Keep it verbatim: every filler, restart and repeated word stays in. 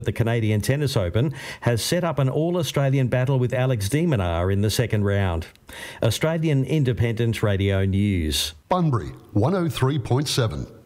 The Canadian Tennis Open has set up an all-Australian battle with Alex de Minaur in the second round. Australian Independent Radio News. Bunbury, one oh three point seven.